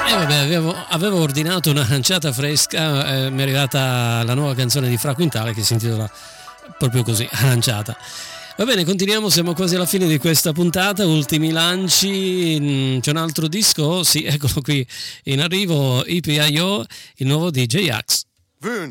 Vabbè, avevo ordinato un'aranciata fresca, mi è arrivata la nuova canzone di Fra Quintale che si intitola proprio così, Aranciata. Va bene, continuiamo, siamo quasi alla fine di questa puntata, ultimi lanci, c'è un altro disco? Sì, eccolo qui in arrivo, EPIO, il nuovo di J-Ax.